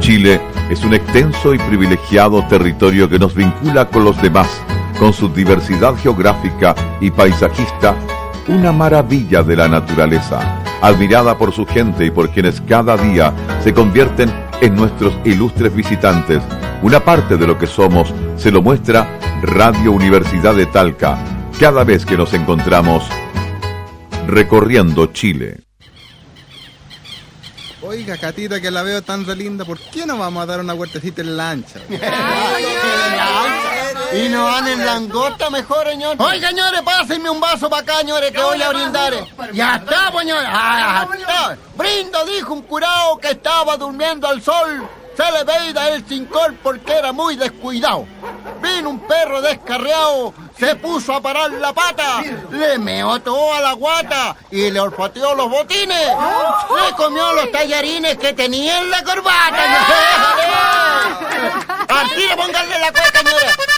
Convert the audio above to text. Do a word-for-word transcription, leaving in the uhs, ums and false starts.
Chile es un extenso y privilegiado territorio que nos vincula con los demás, con su diversidad geográfica y paisajista, una maravilla de la naturaleza, admirada por su gente y por quienes cada día se convierten en nuestros ilustres visitantes. Una parte de lo que somos se lo muestra Radio Universidad de Talca, cada vez que nos encontramos recorriendo Chile. Oiga, Catita, que la veo tan re linda, ¿por qué no vamos a dar una vueltecita en lancha? ¿Y no van en langosta mejor, señor? Oiga, señores, pásenme un vaso para acá, señores, que voy a brindar. Ya está, señores. Ah, ya está. Brindo, dijo un curado que estaba durmiendo al sol. Se le veía el cincor porque era muy descuidado. Vino un perro descarriado, se puso a parar la pata, le meó toda la guata y le olfateó los botines. Le comió los tallarines que tenía en la corbata. Así le pónganle la cuenta, señora.